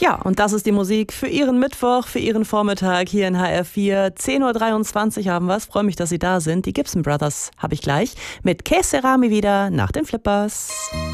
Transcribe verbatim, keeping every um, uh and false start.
Ja, und das ist die Musik für Ihren Mittwoch, für Ihren Vormittag hier in H R vier. zehn Uhr dreiundzwanzig haben wir es. Freue mich, dass Sie da sind. Die Gibson Brothers habe ich gleich mit Que Sera Mi Vida nach den Flippers.